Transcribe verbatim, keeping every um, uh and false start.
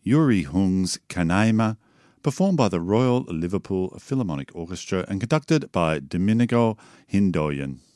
Yuri Hung's Canaima, performed by the Royal Liverpool Philharmonic Orchestra and conducted by Domenico Hindoyan.